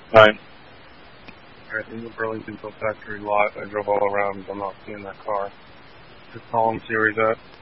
Fine. Alright, in the Burlington Factory lot. I drove all around. I'm not seeing that car. Just call him, see where he's at.